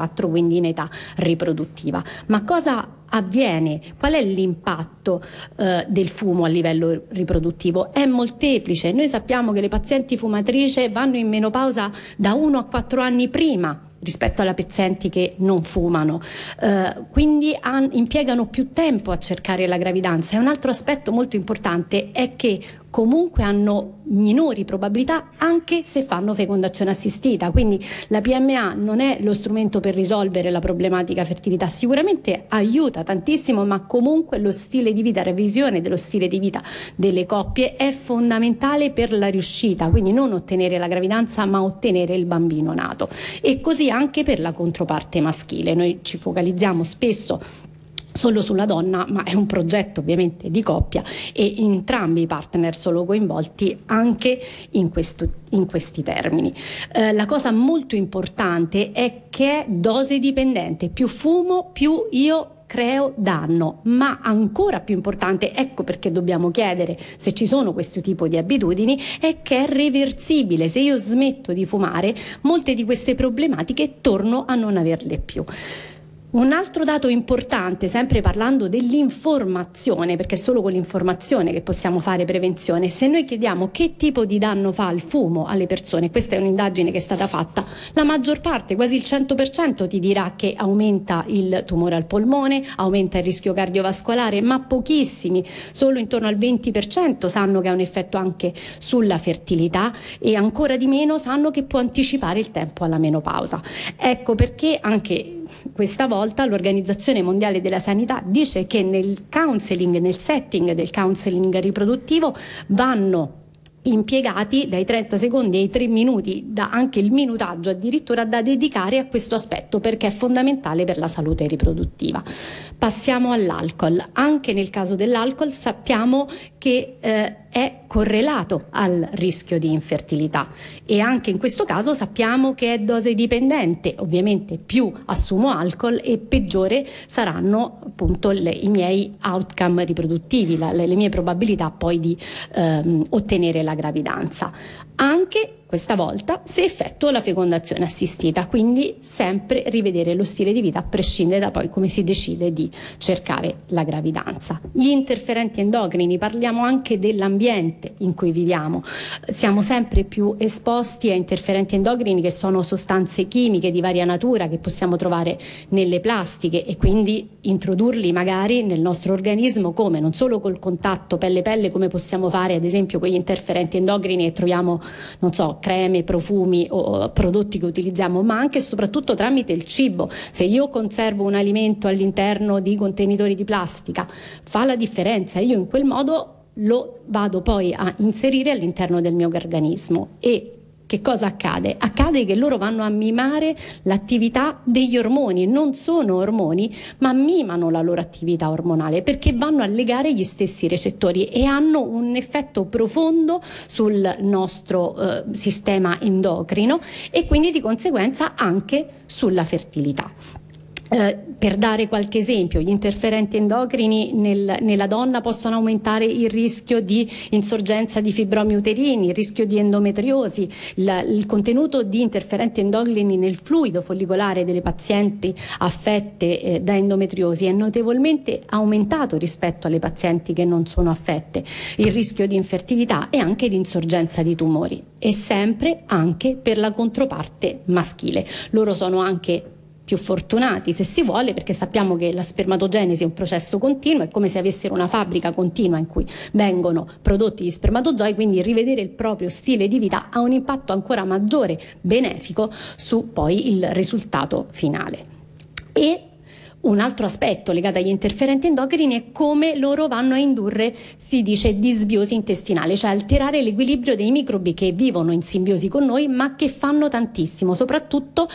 34, quindi in età riproduttiva. Ma cosa avviene? Qual è l'impatto del fumo a livello riproduttivo? È molteplice. Noi sappiamo che le pazienti fumatrici vanno in menopausa da 1 a 4 anni prima rispetto alle pazienti che non fumano, quindi impiegano più tempo a cercare la gravidanza. E un altro aspetto molto importante è che comunque hanno minori probabilità anche se fanno fecondazione assistita, quindi la PMA non è lo strumento per risolvere la problematica fertilità, sicuramente aiuta tantissimo, ma comunque lo stile di vita, la revisione dello stile di vita delle coppie è fondamentale per la riuscita, quindi non ottenere la gravidanza ma ottenere il bambino nato. E così anche per la controparte maschile. Noi ci focalizziamo spesso solo sulla donna, ma è un progetto ovviamente di coppia e entrambi i partner sono coinvolti anche in questi termini. La cosa molto importante è che è dose dipendente, più fumo più io creo danno, ma ancora più importante, ecco perché dobbiamo chiedere se ci sono questo tipo di abitudini, è che è reversibile. Se io smetto di fumare, molte di queste problematiche torno a non averle più. Un altro dato importante, sempre parlando dell'informazione, perché è solo con l'informazione che possiamo fare prevenzione, se noi chiediamo che tipo di danno fa il fumo alle persone, questa è un'indagine che è stata fatta, la maggior parte, quasi il 100% ti dirà che aumenta il tumore al polmone, aumenta il rischio cardiovascolare, ma pochissimi, solo intorno al 20% sanno che ha un effetto anche sulla fertilità e ancora di meno sanno che può anticipare il tempo alla menopausa. Ecco perché anche questa volta l'Organizzazione Mondiale della Sanità dice che nel counseling, nel setting del counseling riproduttivo vanno impiegati dai 30 secondi ai 3 minuti, anche il minutaggio addirittura da dedicare a questo aspetto perché è fondamentale per la salute riproduttiva. Passiamo all'alcol. Anche nel caso dell'alcol sappiamo che è correlato al rischio di infertilità e anche in questo caso sappiamo che è dose dipendente, ovviamente più assumo alcol e peggiore saranno appunto i miei outcome riproduttivi, le mie probabilità poi di ottenere la gravidanza. Anche questa volta se effettuo la fecondazione assistita, quindi sempre rivedere lo stile di vita a prescindere da poi come si decide di cercare la gravidanza. Gli interferenti endocrini, parliamo anche dell'ambiente in cui viviamo, siamo sempre più esposti a interferenti endocrini che sono sostanze chimiche di varia natura che possiamo trovare nelle plastiche e quindi introdurli magari nel nostro organismo come non solo col contatto pelle-pelle come possiamo fare ad esempio con gli interferenti endocrini che troviamo, non so, creme, profumi o prodotti che utilizziamo, ma anche e soprattutto tramite il cibo. Se io conservo un alimento all'interno di contenitori di plastica, fa la differenza, io in quel modo lo vado poi a inserire all'interno del mio organismo e che cosa accade? Accade che loro vanno a mimare l'attività degli ormoni, non sono ormoni, ma mimano la loro attività ormonale perché vanno a legare gli stessi recettori e hanno un effetto profondo sul nostro sistema endocrino e quindi di conseguenza anche sulla fertilità. Per dare qualche esempio, gli interferenti endocrini nella donna possono aumentare il rischio di insorgenza di fibromi uterini, il rischio di endometriosi, il contenuto di interferenti endocrini nel fluido follicolare delle pazienti affette da endometriosi è notevolmente aumentato rispetto alle pazienti che non sono affette, il rischio di infertilità e anche di insorgenza di tumori e sempre anche per la controparte maschile. Loro sono anche più fortunati se si vuole perché sappiamo che la spermatogenesi è un processo continuo, è come se avessero una fabbrica continua in cui vengono prodotti gli spermatozoi, quindi rivedere il proprio stile di vita ha un impatto ancora maggiore, benefico su poi il risultato finale. E un altro aspetto legato agli interferenti endocrini è come loro vanno a indurre, si dice, disbiosi intestinale, cioè alterare l'equilibrio dei microbi che vivono in simbiosi con noi ma che fanno tantissimo, soprattutto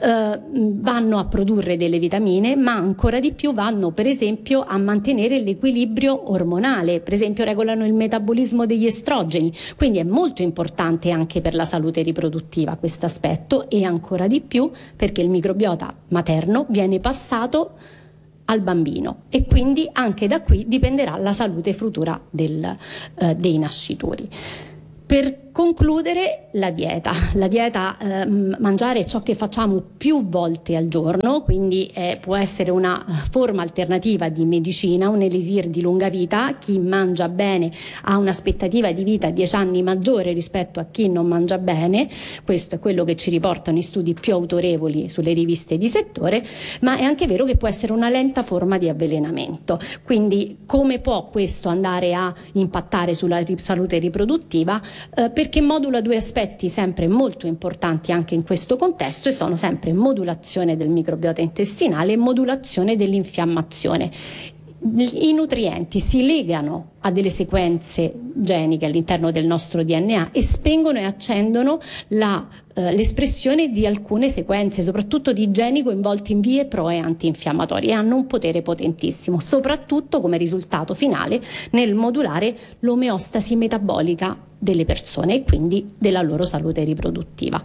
vanno a produrre delle vitamine ma ancora di più vanno per esempio a mantenere l'equilibrio ormonale, per esempio regolano il metabolismo degli estrogeni, quindi è molto importante anche per la salute riproduttiva questo aspetto e ancora di più perché il microbiota materno viene passato al bambino e quindi anche da qui dipenderà la salute futura dei nascituri. Per concludere, la dieta, mangiare ciò che facciamo più volte al giorno, quindi può essere una forma alternativa di medicina, un elisir di lunga vita. Chi mangia bene ha un'aspettativa di vita 10 anni maggiore rispetto a chi non mangia bene, questo è quello che ci riportano i studi più autorevoli sulle riviste di settore, ma è anche vero che può essere una lenta forma di avvelenamento. Quindi come può questo andare a impattare sulla salute riproduttiva? Perché modula due aspetti sempre molto importanti anche in questo contesto, e sono sempre modulazione del microbiota intestinale e modulazione dell'infiammazione. I nutrienti si legano a delle sequenze geniche all'interno del nostro DNA e spengono e accendono l'espressione di alcune sequenze, soprattutto di geni coinvolti in vie pro e antinfiammatorie, e hanno un potere potentissimo, soprattutto come risultato finale nel modulare l'omeostasi metabolica delle persone e quindi della loro salute riproduttiva.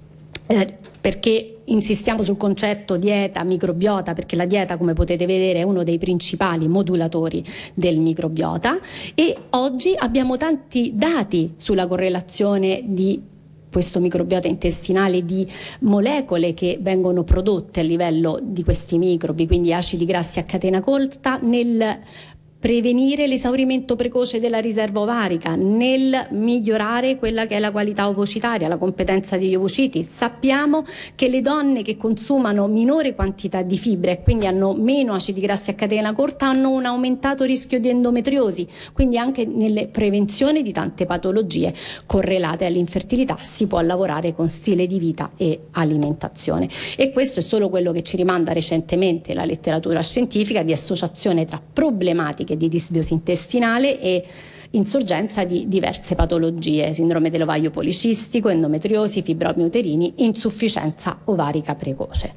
Perché insistiamo sul concetto dieta, microbiota? Perché la dieta, come potete vedere, è uno dei principali modulatori del microbiota, e oggi abbiamo tanti dati sulla correlazione di questo microbiota intestinale, di molecole che vengono prodotte a livello di questi microbi, quindi acidi grassi a catena corta, nel prevenire l'esaurimento precoce della riserva ovarica, nel migliorare quella che è la qualità ovocitaria, la competenza degli ovociti. Sappiamo che le donne che consumano minore quantità di fibre e quindi hanno meno acidi grassi a catena corta hanno un aumentato rischio di endometriosi, quindi anche nelle prevenzioni di tante patologie correlate all'infertilità si può lavorare con stile di vita e alimentazione. E questo è solo quello che ci rimanda recentemente la letteratura scientifica di associazione tra problematiche di disbiosi intestinale e insorgenza di diverse patologie: sindrome dell'ovaio policistico, endometriosi, fibromi uterini, insufficienza ovarica precoce.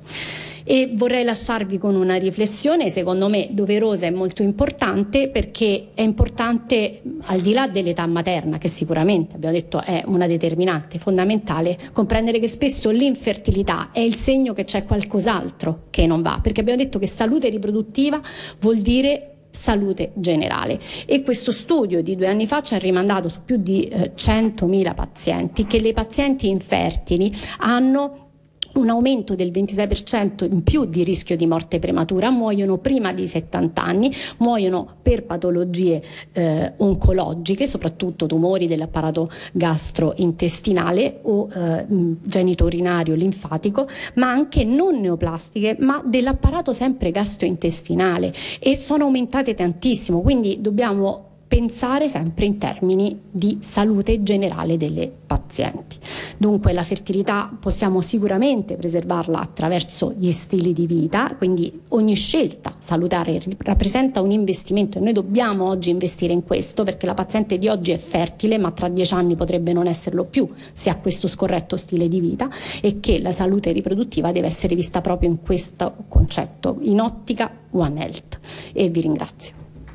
E vorrei lasciarvi con una riflessione, secondo me doverosa e molto importante, perché è importante, al di là dell'età materna, che sicuramente abbiamo detto è una determinante fondamentale, comprendere che spesso l'infertilità è il segno che c'è qualcos'altro che non va, perché abbiamo detto che salute riproduttiva vuol dire salute generale, e questo studio di 2 anni fa ci ha rimandato su più di 100.000 pazienti che le pazienti infertili hanno un aumento del 26% in più di rischio di morte prematura, muoiono prima di 70 anni, muoiono per patologie oncologiche, soprattutto tumori dell'apparato gastrointestinale o genitourinario linfatico, ma anche non neoplastiche, ma dell'apparato sempre gastrointestinale, e sono aumentate tantissimo. Quindi dobbiamo pensare sempre in termini di salute generale delle pazienti. Dunque la fertilità possiamo sicuramente preservarla attraverso gli stili di vita, quindi ogni scelta salutare rappresenta un investimento e noi dobbiamo oggi investire in questo, perché la paziente di oggi è fertile ma tra 10 anni potrebbe non esserlo più se ha questo scorretto stile di vita, e che la salute riproduttiva deve essere vista proprio in questo concetto, in ottica One Health. E vi ringrazio.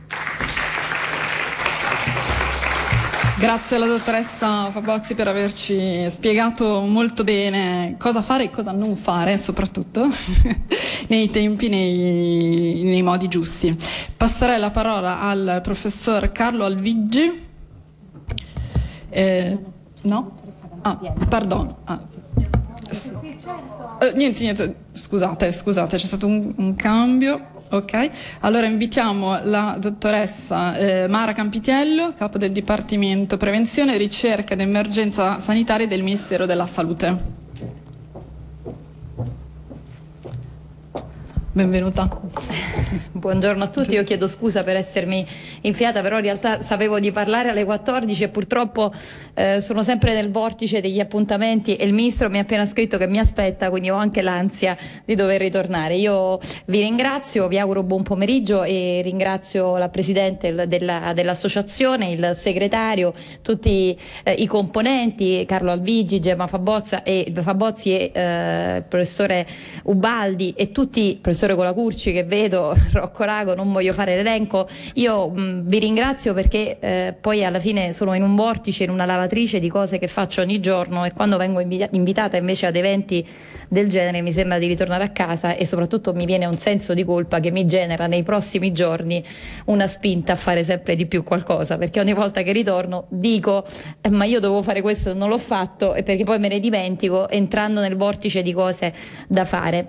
Grazie alla dottoressa Fabozzi per averci spiegato molto bene cosa fare e cosa non fare, soprattutto nei tempi, nei modi giusti. Passerei la parola al professor Carlo Alvigi. No? Pardon. Niente, scusate, c'è stato un cambio. Ok, allora invitiamo la dottoressa Mara Campitiello, capo del Dipartimento Prevenzione, Ricerca ed Emergenza Sanitaria del Ministero della Salute. Benvenuta. Buongiorno a tutti, io chiedo scusa per essermi infiata, però in realtà sapevo di parlare alle 14 e purtroppo sono sempre nel vortice degli appuntamenti e il ministro mi ha appena scritto che mi aspetta, quindi ho anche l'ansia di dover ritornare. Io vi ringrazio, vi auguro buon pomeriggio e ringrazio la Presidente dell'associazione, il segretario, tutti i componenti, Carlo Alvigi, Gemma Fabozzi e il professore Ubaldi e tutti, professor professore Colacurci che vedo, Rocco Rago, non voglio fare l'elenco. Io vi ringrazio perché poi alla fine sono in un vortice, in una lavatrice di cose che faccio ogni giorno, e quando vengo invitata invece ad eventi del genere mi sembra di ritornare a casa, e soprattutto mi viene un senso di colpa che mi genera nei prossimi giorni una spinta a fare sempre di più qualcosa, perché ogni volta che ritorno dico ma io dovevo fare questo e non l'ho fatto, e perché poi me ne dimentico entrando nel vortice di cose da fare.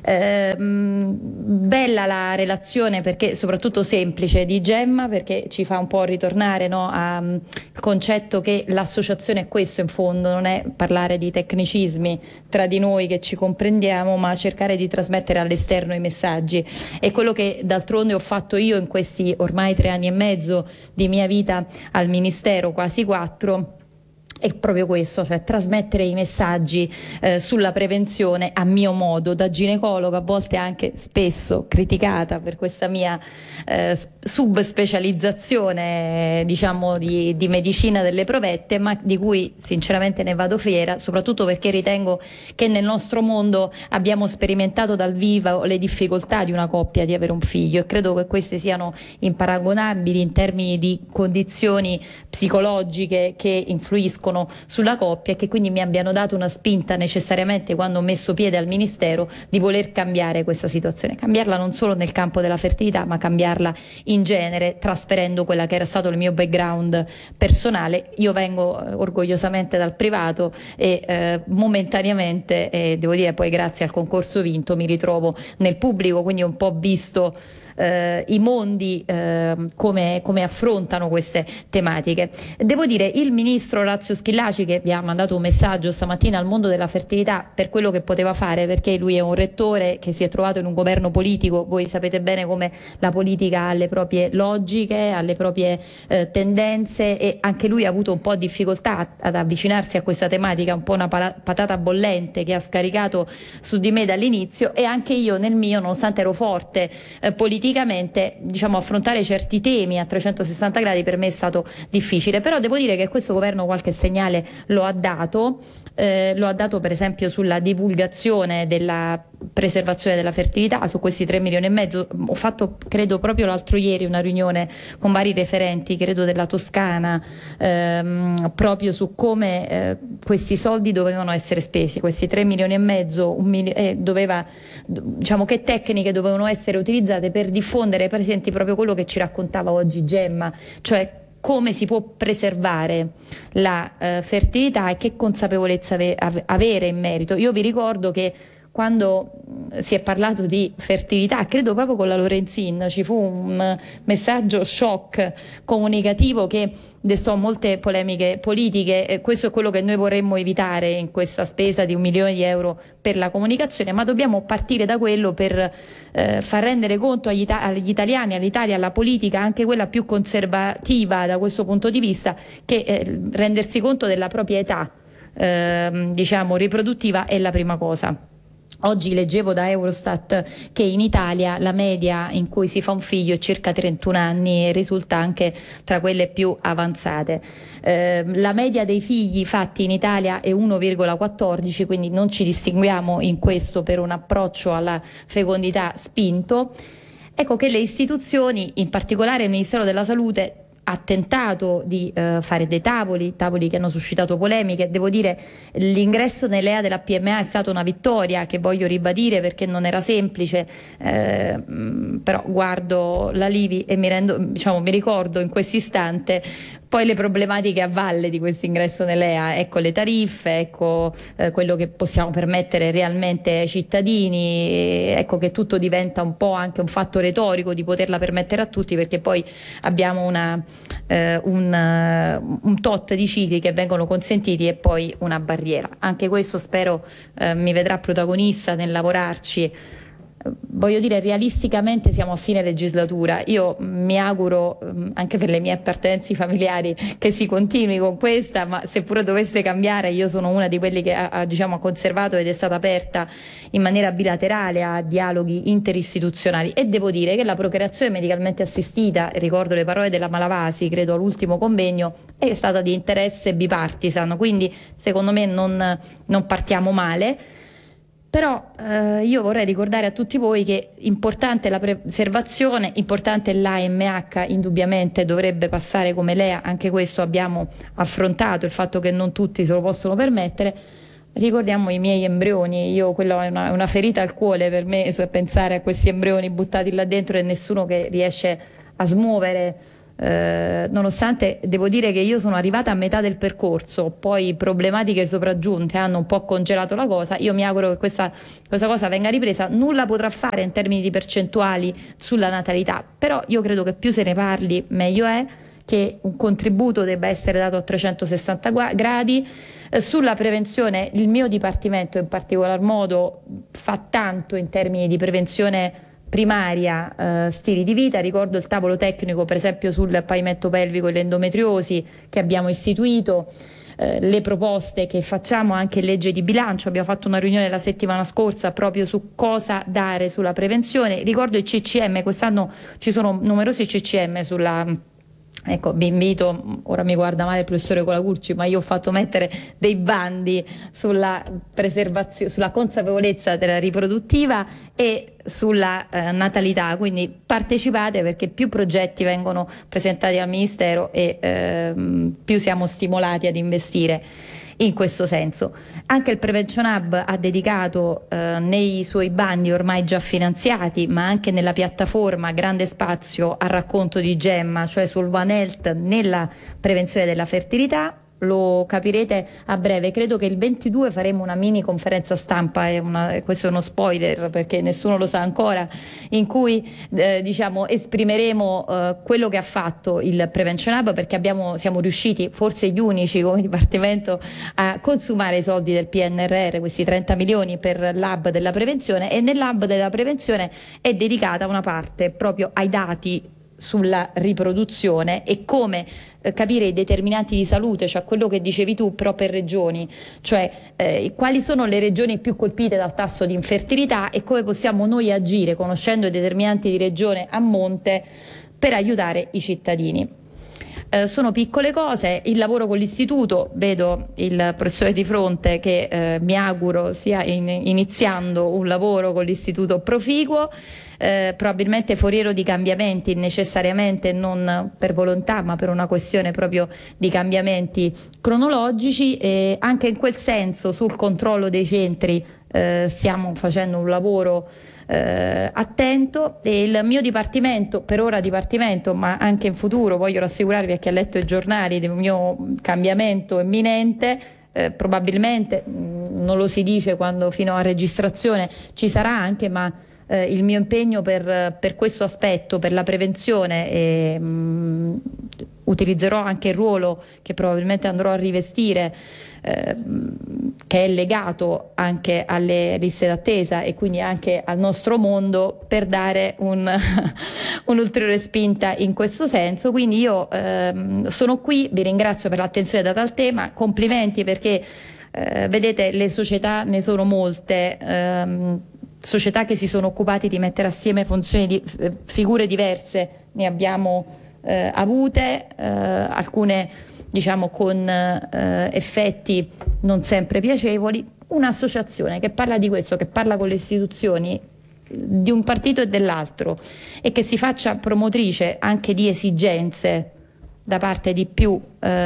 Bella la relazione, perché soprattutto semplice, di Gemma, perché ci fa un po' ritornare, no, al concetto che l'associazione è questo in fondo, non è parlare di tecnicismi tra di noi che ci comprendiamo, ma cercare di trasmettere all'esterno i messaggi. E quello che d'altronde ho fatto io in questi ormai 3 anni e mezzo di mia vita al Ministero, quasi 4, è proprio questo, cioè trasmettere i messaggi sulla prevenzione a mio modo, da ginecologa, a volte anche spesso criticata per questa mia subspecializzazione, diciamo, di medicina delle provette, ma di cui sinceramente ne vado fiera, soprattutto perché ritengo che nel nostro mondo abbiamo sperimentato dal vivo le difficoltà di una coppia di avere un figlio, e credo che queste siano imparagonabili in termini di condizioni psicologiche che influiscono sulla coppia, e che quindi mi abbiano dato una spinta necessariamente, quando ho messo piede al Ministero, di voler cambiare questa situazione, cambiarla non solo nel campo della fertilità, ma cambiarla in genere, trasferendo quella che era stato il mio background personale. Io vengo orgogliosamente dal privato e momentaneamente, devo dire poi grazie al concorso vinto, mi ritrovo nel pubblico, quindi ho un po' visto i mondi come affrontano queste tematiche. Devo dire, il ministro Orazio Schillaci, che vi ha mandato un messaggio stamattina al mondo della fertilità per quello che poteva fare, perché lui è un rettore che si è trovato in un governo politico, voi sapete bene come la politica ha le proprie logiche, ha le proprie tendenze, e anche lui ha avuto un po' difficoltà ad avvicinarsi a questa tematica, un po' una patata bollente che ha scaricato su di me dall'inizio, e anche io nel mio, nonostante ero forte politicamente, diciamo, affrontare certi temi a 360 gradi per me è stato difficile. Però devo dire che questo governo qualche segnale lo ha dato per esempio sulla divulgazione della preservazione della fertilità, su questi 3 milioni e mezzo. Ho fatto, credo proprio l'altro ieri, una riunione con vari referenti, credo della Toscana, proprio su come questi soldi dovevano essere spesi, questi 3 milioni e mezzo, diciamo, che tecniche dovevano essere utilizzate per diffondere ai pazienti proprio quello che ci raccontava oggi Gemma, cioè come si può preservare la fertilità e che consapevolezza avere in merito. Io vi ricordo che quando si è parlato di fertilità, credo proprio con la Lorenzin, ci fu un messaggio shock comunicativo che destò molte polemiche politiche. Questo è quello che noi vorremmo evitare in questa spesa di 1 milione di euro per la comunicazione, ma dobbiamo partire da quello per far rendere conto agli italiani, all'Italia, alla politica, anche quella più conservativa da questo punto di vista, che rendersi conto della propria età, diciamo, riproduttiva è la prima cosa. Oggi leggevo da Eurostat che in Italia la media in cui si fa un figlio è circa 31 anni e risulta anche tra quelle più avanzate. La media dei figli fatti in Italia è 1,14, quindi non ci distinguiamo in questo per un approccio alla fecondità spinto. Ecco che le istituzioni, in particolare il Ministero della Salute, ha tentato di fare dei tavoli che hanno suscitato polemiche. Devo dire, l'ingresso nell'EA della PMA è stata una vittoria che voglio ribadire, perché non era semplice, però guardo la Livi e mi ricordo in questo istante poi le problematiche a valle di questo ingresso nell'EA, ecco le tariffe, ecco quello che possiamo permettere realmente ai cittadini, ecco che tutto diventa un po' anche un fatto retorico di poterla permettere a tutti, perché poi abbiamo un tot di cicli che vengono consentiti e poi una barriera. Anche questo spero mi vedrà protagonista nel lavorarci. Voglio dire, realisticamente siamo a fine legislatura, io mi auguro, anche per le mie appartenenze familiari, che si continui con questa, ma seppure dovesse cambiare, io sono una di quelli che ha conservato ed è stata aperta in maniera bilaterale a dialoghi interistituzionali, e devo dire che la procreazione medicalmente assistita, ricordo le parole della Malavasi, credo all'ultimo convegno, è stata di interesse bipartisan, quindi secondo me non partiamo male. Però io vorrei ricordare a tutti voi che importante è la preservazione, importante l'AMH, indubbiamente dovrebbe passare come LEA, anche questo abbiamo affrontato, il fatto che non tutti se lo possono permettere. Ricordiamo i miei embrioni, io quello è una ferita al cuore per me, pensare a questi embrioni buttati là dentro e nessuno che riesce a smuovere. Nonostante devo dire che io sono arrivata a metà del percorso, poi problematiche sopraggiunte hanno un po' congelato la cosa. Io mi auguro che questa cosa venga ripresa. Nulla potrà fare in termini di percentuali sulla natalità, però io credo che più se ne parli meglio è, che un contributo debba essere dato a 360 gradi. Sulla prevenzione il mio dipartimento in particolar modo fa tanto in termini di prevenzione primaria, stili di vita. Ricordo il tavolo tecnico per esempio sul pavimento pelvico e l'endometriosi che abbiamo istituito, le proposte che facciamo anche in legge di bilancio. Abbiamo fatto una riunione la settimana scorsa proprio su cosa dare sulla prevenzione. Ricordo i CCM, quest'anno ci sono numerosi CCM sulla... Ecco, vi invito, ora mi guarda male il professore Colacurci, ma io ho fatto mettere dei bandi sulla preservazione, sulla consapevolezza della riproduttiva e sulla natalità, quindi partecipate perché più progetti vengono presentati al Ministero e più siamo stimolati ad investire in questo senso. Anche il Prevention Hub ha dedicato nei suoi bandi ormai già finanziati, ma anche nella piattaforma, grande spazio al racconto di Gemma, cioè sul One Health nella prevenzione della fertilità. Lo capirete a breve. Credo che il 22 faremo una mini conferenza stampa, questo è uno spoiler perché nessuno lo sa ancora, in cui esprimeremo quello che ha fatto il Prevention Hub, perché siamo riusciti, forse gli unici come dipartimento, a consumare i soldi del PNRR, questi 30 milioni per l'hub della prevenzione, e nell'hub della prevenzione è dedicata una parte proprio ai dati sulla riproduzione e come capire i determinanti di salute, cioè quello che dicevi tu, però per regioni, cioè quali sono le regioni più colpite dal tasso di infertilità e come possiamo noi agire conoscendo i determinanti di regione a monte per aiutare i cittadini. Sono piccole cose. Il lavoro con l'istituto, vedo il professore di fronte che mi auguro stia iniziando un lavoro con l'istituto proficuo, probabilmente foriero di cambiamenti, necessariamente non per volontà ma per una questione proprio di cambiamenti cronologici, e anche in quel senso sul controllo dei centri stiamo facendo un lavoro attento. E il mio dipartimento, per ora dipartimento, ma anche in futuro voglio rassicurarvi a chi ha letto i giornali del mio cambiamento imminente, probabilmente non lo si dice quando fino a registrazione ci sarà anche, ma il mio impegno per questo aspetto, per la prevenzione, utilizzerò anche il ruolo che probabilmente andrò a rivestire, che è legato anche alle liste d'attesa e quindi anche al nostro mondo, per dare un'ulteriore spinta in questo senso. Quindi io sono qui, vi ringrazio per l'attenzione data al tema, complimenti perché vedete, le società ne sono molte, società che si sono occupati di mettere assieme figure diverse, ne abbiamo avute, alcune diciamo con effetti non sempre piacevoli. Un'associazione che parla di questo, che parla con le istituzioni di un partito e dell'altro e che si faccia promotrice anche di esigenze da parte di più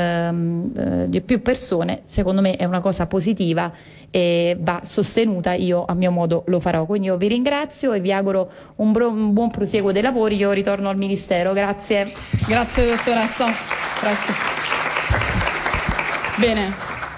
persone, secondo me è una cosa positiva e va sostenuta. Io a mio modo lo farò, quindi io vi ringrazio e vi auguro un buon proseguo dei lavori. Io ritorno al Ministero. Grazie. Grazie dottoressa. Presto. Bene,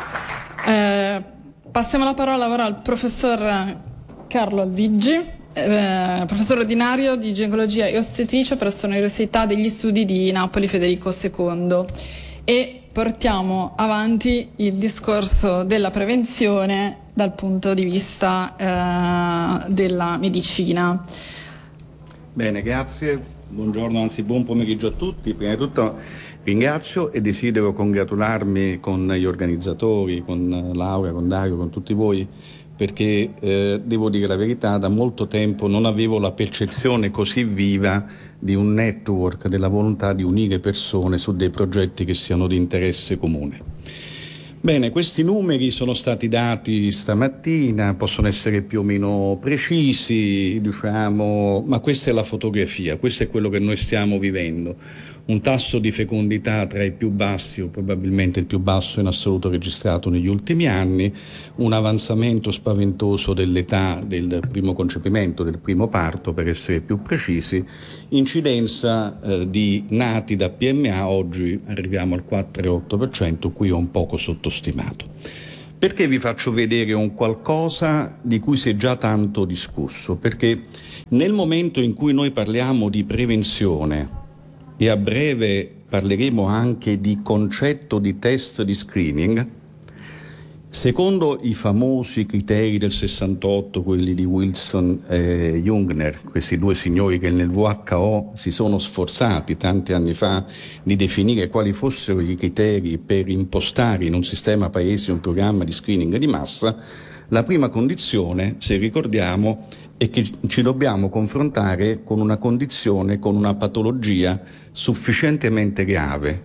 passiamo la parola ora al professor Carlo Alvigi, professore ordinario di ginecologia e ostetricia presso l'Università degli Studi di Napoli Federico II, e portiamo avanti il discorso della prevenzione dal punto di vista della medicina. Bene, grazie, buongiorno, anzi buon pomeriggio a tutti. Prima di tutto ringrazio e desidero congratularmi con gli organizzatori, con Laura, con Dario, con tutti voi, perché devo dire la verità, da molto tempo non avevo la percezione così viva di un network, della volontà di unire persone su dei progetti che siano di interesse comune. Bene, questi numeri sono stati dati stamattina, possono essere più o meno precisi, diciamo, ma questa è la fotografia, questo è quello che noi stiamo vivendo. Un tasso di fecondità tra i più bassi, o probabilmente il più basso in assoluto registrato negli ultimi anni, un avanzamento spaventoso dell'età del primo concepimento, del primo parto per essere più precisi, incidenza di nati da PMA, oggi arriviamo al 4,8%, qui ho un poco sottostimato. Perché vi faccio vedere un qualcosa di cui si è già tanto discusso? Perché nel momento in cui noi parliamo di prevenzione, e a breve parleremo anche di concetto di test di screening, secondo i famosi criteri del 68, quelli di Wilson e Jungner, questi due signori che nel WHO si sono sforzati tanti anni fa di definire quali fossero i criteri per impostare in un sistema paese un programma di screening di massa, la prima condizione, se ricordiamo, è che ci dobbiamo confrontare con una condizione, con una patologia sufficientemente grave,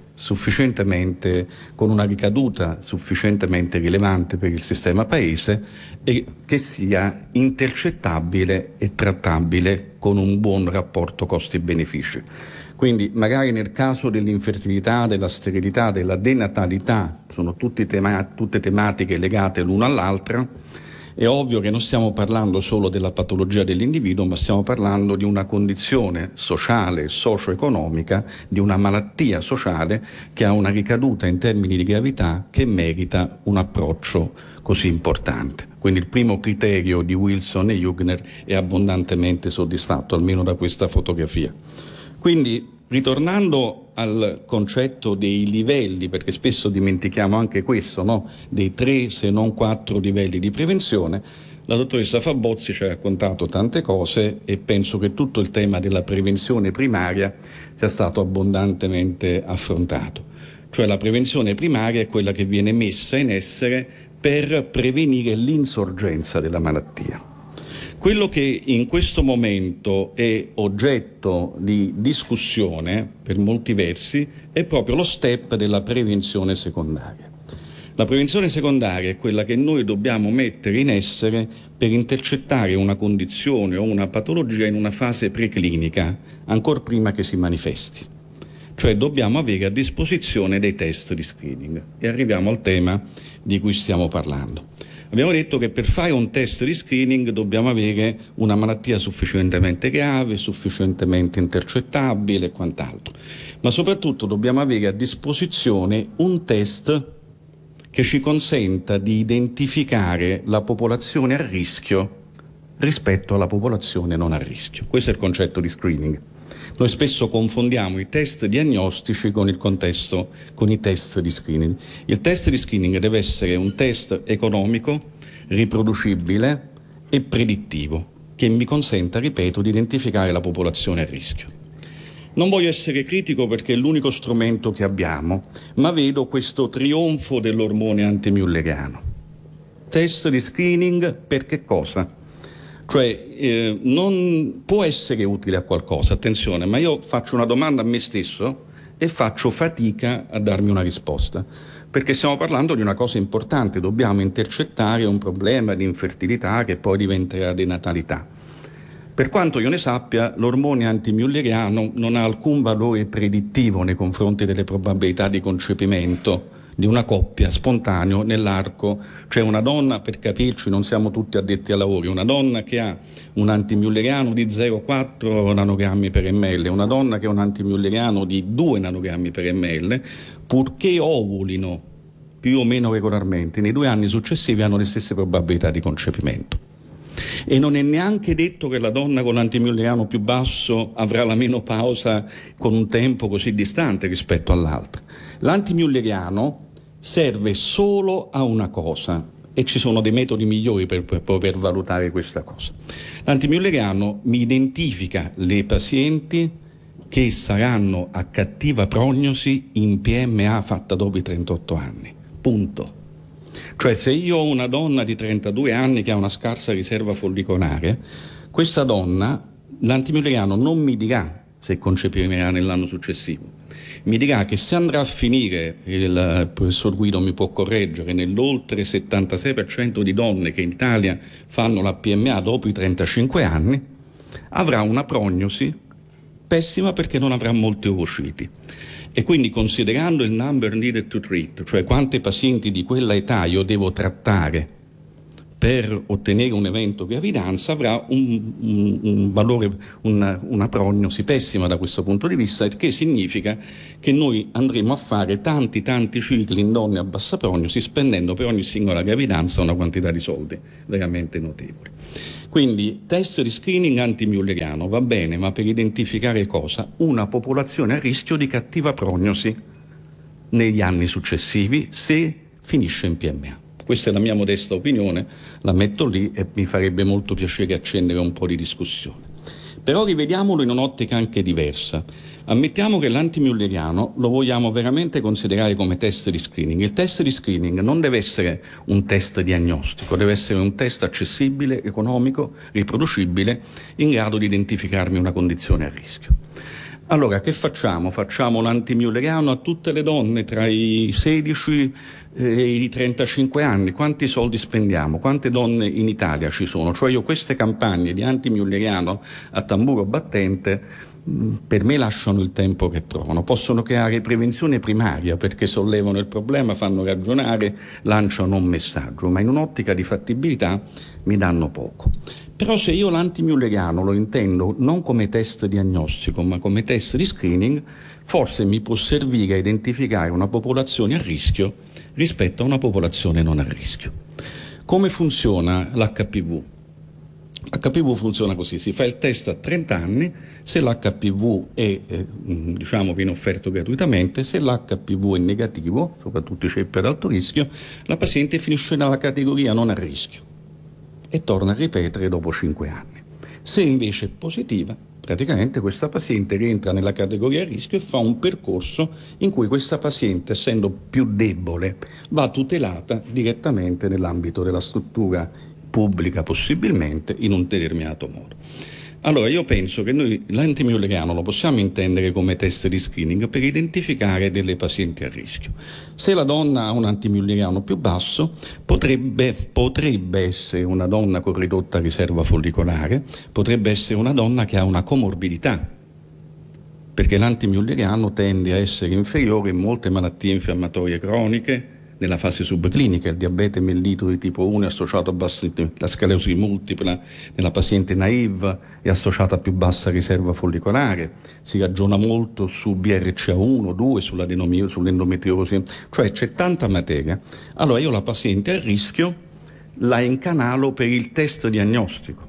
con una ricaduta sufficientemente rilevante per il sistema paese e che sia intercettabile e trattabile con un buon rapporto costi-benefici. Quindi magari nel caso dell'infertilità, della sterilità, della denatalità, sono tutte tematiche legate l'una all'altra. È ovvio che non stiamo parlando solo della patologia dell'individuo, ma stiamo parlando di una condizione sociale, socio-economica, di una malattia sociale che ha una ricaduta in termini di gravità che merita un approccio così importante. Quindi il primo criterio di Wilson e Jungner è abbondantemente soddisfatto, almeno da questa fotografia. Quindi, ritornando al concetto dei livelli, perché spesso dimentichiamo anche questo, no? Dei 3 se non 4 livelli di prevenzione, la dottoressa Fabozzi ci ha raccontato tante cose e penso che tutto il tema della prevenzione primaria sia stato abbondantemente affrontato. Cioè la prevenzione primaria è quella che viene messa in essere per prevenire l'insorgenza della malattia. Quello che in questo momento è oggetto di discussione, per molti versi, è proprio lo step della prevenzione secondaria. La prevenzione secondaria è quella che noi dobbiamo mettere in essere per intercettare una condizione o una patologia in una fase preclinica, ancor prima che si manifesti. Cioè dobbiamo avere a disposizione dei test di screening. E arriviamo al tema di cui stiamo parlando. Abbiamo detto che per fare un test di screening dobbiamo avere una malattia sufficientemente grave, sufficientemente intercettabile e quant'altro, ma soprattutto dobbiamo avere a disposizione un test che ci consenta di identificare la popolazione a rischio rispetto alla popolazione non a rischio. Questo è il concetto di screening. Noi spesso confondiamo i test diagnostici con i test di screening. Il test di screening deve essere un test economico, riproducibile e predittivo, che mi consenta, ripeto, di identificare la popolazione a rischio. Non voglio essere critico perché è l'unico strumento che abbiamo, ma vedo questo trionfo dell'ormone antimülleriano. Test di screening per che cosa? Cioè non può essere utile a qualcosa, attenzione, ma io faccio una domanda a me stesso e faccio fatica a darmi una risposta, perché stiamo parlando di una cosa importante, dobbiamo intercettare un problema di infertilità che poi diventerà denatalità. Per quanto io ne sappia, l'ormone antimülleriano non ha alcun valore predittivo nei confronti delle probabilità di concepimento di una coppia spontaneo nell'arco, cioè una donna, per capirci, non siamo tutti addetti ai lavori, una donna che ha un antimülleriano di 0,4 nanogrammi per ml, una donna che ha un antimülleriano di 2 nanogrammi per ml, purché ovulino più o meno regolarmente, nei 2 anni successivi hanno le stesse probabilità di concepimento. E non è neanche detto che la donna con l'antimülleriano più basso avrà la menopausa con un tempo così distante rispetto all'altra. L'antimülleriano serve solo a una cosa e ci sono dei metodi migliori per poter valutare questa cosa. L'antimülleriano mi identifica le pazienti che saranno a cattiva prognosi in PMA fatta dopo i 38 anni. Punto. Cioè se io ho una donna di 32 anni che ha una scarsa riserva follicolare, questa donna, l'antimülleriano non mi dirà se concepirà nell'anno successivo. mi dirà che se andrà a finire, il professor Guido mi può correggere, nell'oltre 76% di donne che in Italia fanno la PMA dopo i 35 anni, avrà una prognosi pessima perché non avrà molti ovociti. E quindi, considerando il number needed to treat, cioè quanti pazienti di quella età io devo trattare per ottenere un evento gravidanza, avrà un valore, una prognosi pessima da questo punto di vista, il che significa che noi andremo a fare tanti cicli in donne a bassa prognosi, spendendo per ogni singola gravidanza una quantità di soldi veramente notevole. Quindi test di screening anti-mülleriano va bene, ma per identificare cosa? Una popolazione a rischio di cattiva prognosi negli anni successivi se finisce in PMA. Questa è la mia modesta opinione, la metto lì e mi farebbe molto piacere accendere un po' di discussione. Però rivediamolo in un'ottica anche diversa. Ammettiamo che l'antimülleriano lo vogliamo veramente considerare come test di screening. Il test di screening non deve essere un test diagnostico, deve essere un test accessibile, economico, riproducibile, in grado di identificarmi una condizione a rischio. Allora, che facciamo? Facciamo l'antimülleriano a tutte le donne tra i 16 e i 35 anni. Quanti soldi spendiamo? Quante donne in Italia ci sono? Cioè io queste campagne di antimülleriano a tamburo battente per me lasciano il tempo che trovano. Possono creare prevenzione primaria perché sollevano il problema, fanno ragionare, lanciano un messaggio, ma in un'ottica di fattibilità mi danno poco. Però se io l'antimülleriano lo intendo non come test diagnostico ma come test di screening, forse mi può servire a identificare una popolazione a rischio rispetto a una popolazione non a rischio. Come funziona l'HPV? L'HPV funziona così: si fa il test a 30 anni, se l'HPV è viene offerto gratuitamente, se l'HPV è negativo, soprattutto i ceppi ad alto rischio, la paziente finisce nella categoria non a rischio e torna a ripetere dopo 5 anni. Se invece è positiva, praticamente questa paziente rientra nella categoria a rischio e fa un percorso in cui questa paziente, essendo più debole, va tutelata direttamente nell'ambito della struttura pubblica, possibilmente in un determinato modo. Allora io penso che noi l'antimülleriano lo possiamo intendere come test di screening per identificare delle pazienti a rischio. Se la donna ha un antimülleriano più basso, potrebbe essere una donna con ridotta riserva follicolare, potrebbe essere una donna che ha una comorbidità, perché l'antimülleriano tende a essere inferiore in molte malattie infiammatorie croniche, nella fase subclinica. Il diabete mellito di tipo 1 è associato a la sclerosi multipla nella paziente naive è associata a più bassa riserva follicolare, si ragiona molto su BRCA1, 2, sull'endometriosi, cioè c'è tanta materia. Allora io la paziente a rischio la incanalo per il test diagnostico,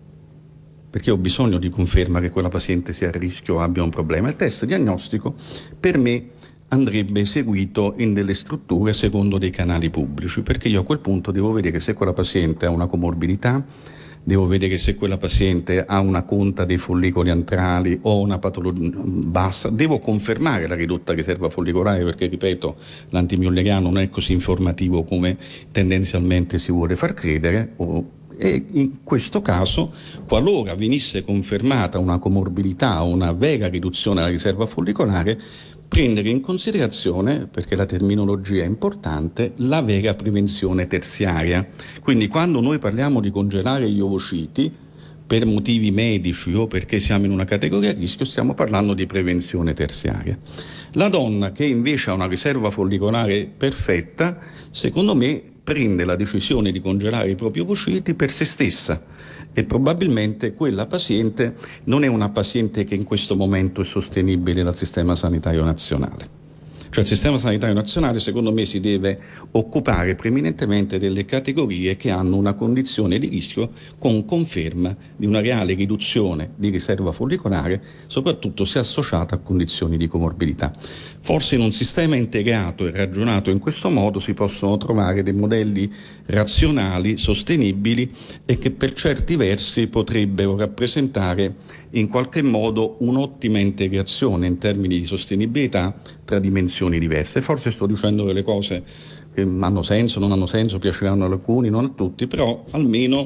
perché ho bisogno di conferma che quella paziente sia a rischio o abbia un problema. Il test diagnostico per me andrebbe eseguito in delle strutture secondo dei canali pubblici, perché io a quel punto devo vedere se quella paziente ha una comorbidità, devo vedere se quella paziente ha una conta dei follicoli antrali o una patologia bassa, devo confermare la ridotta riserva follicolare, perché ripeto, l'antimülleriano non è così informativo come tendenzialmente si vuole far credere, e in questo caso, qualora venisse confermata una comorbidità o una vera riduzione della riserva follicolare, prendere in considerazione, perché la terminologia è importante, la vera prevenzione terziaria. Quindi quando noi parliamo di congelare gli ovociti per motivi medici o perché siamo in una categoria a rischio, stiamo parlando di prevenzione terziaria. La donna che invece ha una riserva follicolare perfetta, secondo me prende la decisione di congelare i propri ovociti per se stessa, e probabilmente quella paziente non è una paziente che in questo momento è sostenibile dal sistema sanitario nazionale. Cioè il sistema sanitario nazionale secondo me si deve occupare preminentemente delle categorie che hanno una condizione di rischio con conferma di una reale riduzione di riserva follicolare, soprattutto se associata a condizioni di comorbidità. Forse in un sistema integrato e ragionato in questo modo si possono trovare dei modelli razionali, sostenibili e che per certi versi potrebbero rappresentare in qualche modo un'ottima integrazione in termini di sostenibilità tra dimensioni diverse. Forse sto dicendo delle cose che hanno senso, non hanno senso, piaceranno ad alcuni, non a tutti, però almeno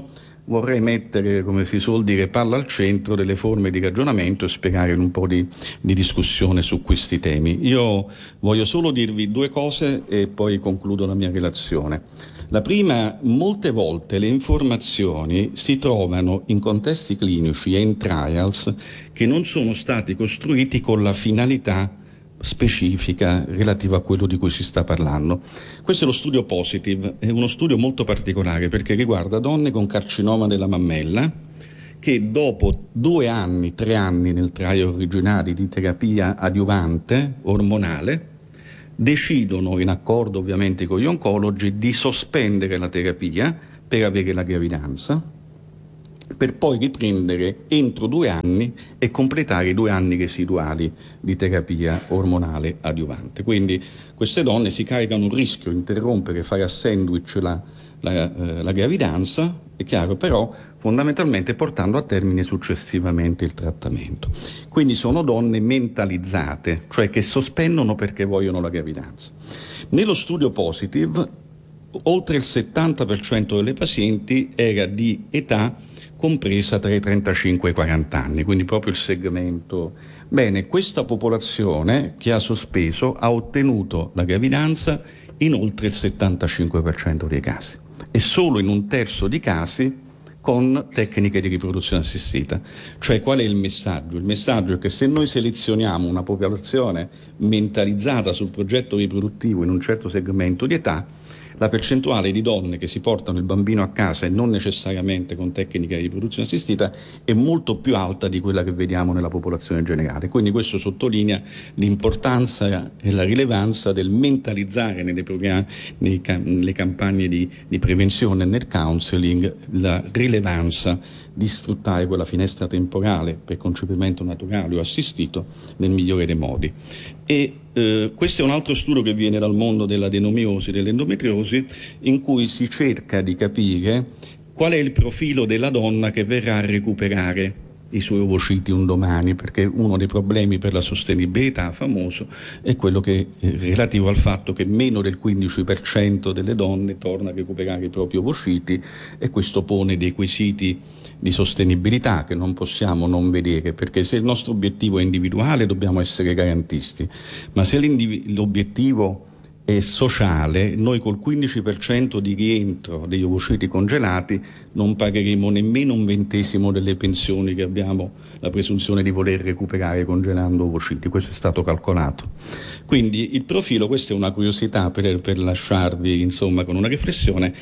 vorrei mettere, come si suol dire, palla al centro delle forme di ragionamento e spiegare un po' di discussione su questi temi. Io voglio solo dirvi due cose e poi concludo la mia relazione. La prima, molte volte le informazioni si trovano in contesti clinici e in trials che non sono stati costruiti con la finalità specifica relativa a quello di cui si sta parlando. Questo è lo studio Positive, è uno studio molto particolare perché riguarda donne con carcinoma della mammella che dopo 2 anni, 3 anni nel trial originale di terapia adiuvante ormonale decidono, in accordo ovviamente con gli oncologi, di sospendere la terapia per avere la gravidanza, per poi riprendere entro 2 anni e completare i 2 anni residuali di terapia ormonale adiuvante. Quindi queste donne si caricano un rischio, interrompere, fare a sandwich la gravidanza, è chiaro, però fondamentalmente portando a termine successivamente il trattamento. Quindi sono donne mentalizzate, cioè che sospendono perché vogliono la gravidanza. Nello studio Positive, oltre il 70% delle pazienti era di età compresa tra i 35 e i 40 anni, quindi proprio il segmento. Bene, questa popolazione che ha sospeso ha ottenuto la gravidanza in oltre il 75% dei casi e solo in 1/3 di casi con tecniche di riproduzione assistita. Cioè, qual è il messaggio? Il messaggio è che se noi selezioniamo una popolazione mentalizzata sul progetto riproduttivo in un certo segmento di età, la percentuale di donne che si portano il bambino a casa e non necessariamente con tecniche di riproduzione assistita è molto più alta di quella che vediamo nella popolazione generale. Quindi questo sottolinea l'importanza e la rilevanza del mentalizzare nelle campagne di prevenzione e nel counseling la rilevanza di sfruttare quella finestra temporale per concepimento naturale o assistito nel migliore dei modi. E questo è un altro studio che viene dal mondo dell'adenomiosi, dell'endometriosi, in cui si cerca di capire qual è il profilo della donna che verrà a recuperare i suoi ovociti un domani, perché uno dei problemi per la sostenibilità famoso è quello che relativo al fatto che meno del 15% delle donne torna a recuperare i propri ovociti, e questo pone dei quesiti di sostenibilità che non possiamo non vedere, perché se il nostro obiettivo è individuale dobbiamo essere garantisti, ma se l'obiettivo è sociale, noi col 15% di rientro degli ovociti congelati non pagheremo nemmeno 1/20 delle pensioni che abbiamo la presunzione di voler recuperare congelando ovociti. Questo è stato calcolato. Quindi il profilo, questa è una curiosità per lasciarvi insomma con una riflessione,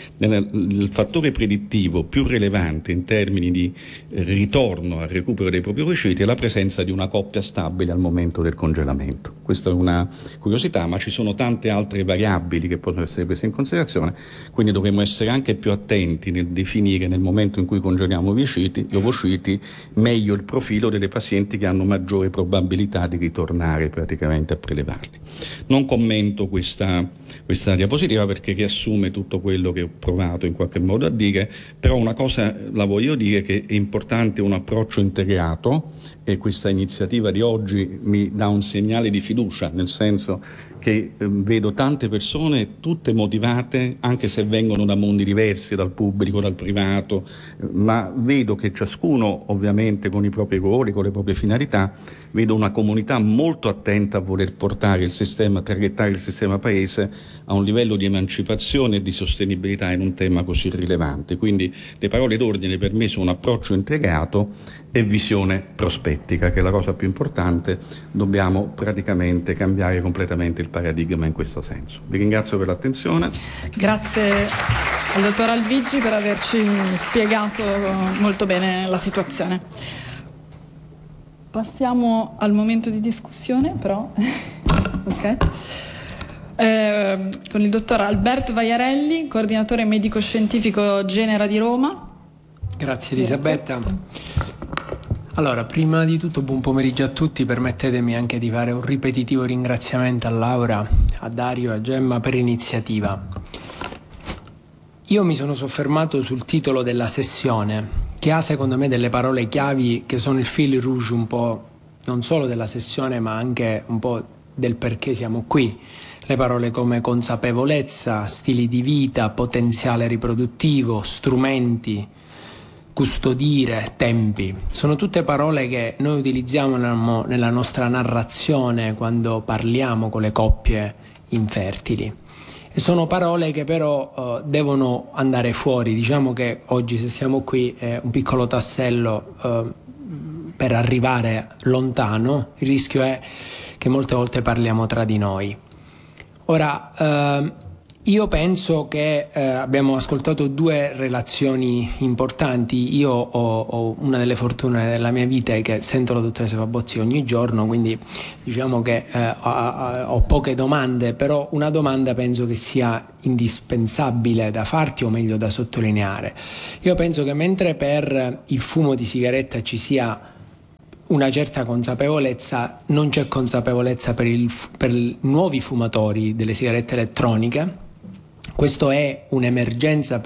il fattore predittivo più rilevante in termini di ritorno al recupero dei propri ovociti è la presenza di una coppia stabile al momento del congelamento. Questa è una curiosità, ma ci sono tante altre variabili che possono essere prese in considerazione, quindi dovremo essere anche più attenti nel definire nel momento in cui congeliamo gli ovociti meglio il profilo delle pazienti che hanno maggiore probabilità di ritornare praticamente a prelevarli. Non commento questa diapositiva perché riassume tutto quello che ho provato in qualche modo a dire, però una cosa la voglio dire, che è importante un approccio integrato, e questa iniziativa di oggi mi dà un segnale di fiducia, nel senso che vedo tante persone tutte motivate, anche se vengono da mondi diversi, dal pubblico, dal privato, ma vedo che ciascuno ovviamente con i propri ruoli, con le proprie finalità, vedo una comunità molto attenta a voler portare il sistema, traghettare il sistema paese a un livello di emancipazione e di sostenibilità in un tema così rilevante. Quindi le parole d'ordine per me sono approccio integrato e visione prospettica, che è la cosa più importante. Dobbiamo praticamente cambiare completamente il paradigma in questo senso. Vi ringrazio per l'attenzione. Grazie al dottor Alvigi per averci spiegato molto bene la situazione. Passiamo al momento di discussione, però. Ok. Con il dottor Alberto Vaiarelli, coordinatore medico-scientifico Genera di Roma. Grazie Elisabetta. Allora, prima di tutto buon pomeriggio a tutti, permettetemi anche di fare un ripetitivo ringraziamento a Laura, a Dario e a Gemma per l'iniziativa. Io mi sono soffermato sul titolo della sessione, che ha secondo me delle parole chiavi che sono il fil rouge un po' non solo della sessione ma anche un po' del perché siamo qui. Le parole come consapevolezza, stili di vita, potenziale riproduttivo, strumenti, custodire, tempi, sono tutte parole che noi utilizziamo nella nostra narrazione quando parliamo con le coppie infertili. E sono parole che però devono andare fuori. Diciamo che oggi, se siamo qui, è un piccolo tassello per arrivare lontano. Il rischio è che molte volte parliamo tra di noi. Ora, io penso che abbiamo ascoltato due relazioni importanti. Io ho una delle fortune della mia vita è che sento la dottoressa Fabozzi ogni giorno, quindi diciamo che ho poche domande, però una domanda penso che sia indispensabile da farti, o meglio da sottolineare. Io penso che mentre per il fumo di sigaretta ci sia una certa consapevolezza, non c'è consapevolezza per i nuovi fumatori delle sigarette elettroniche. Questo è un'emergenza